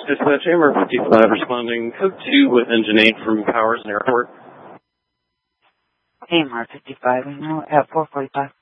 Dispatch AMR 55 responding code 2 with engine 8 from Powers Airport. AMR 55, we know at 445.